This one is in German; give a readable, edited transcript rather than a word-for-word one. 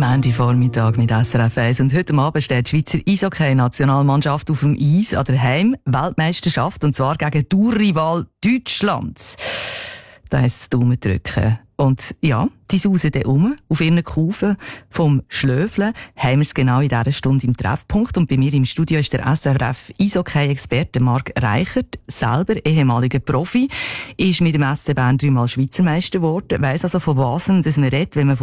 Am Ende-Vormittag mit SRF 1 und heute Abend steht die Schweizer Eishockey-Nationalmannschaft auf dem Eis an der Heim-Weltmeisterschaft und zwar gegen Dauerrival Deutschland. Da heisst es Daumen drücken. Und ja, die sausen dann auf ihren Kufen vom Schlöfeln. Haben wir es genau in dieser Stunde im Treffpunkt. Und bei mir im Studio ist der SRF-Eishockey-Experte Marc Reichert, selber ehemaliger Profi, ist mit dem SC Bern 3-mal Schweizer Meister geworden, weiss also von was dass man redet, wenn man von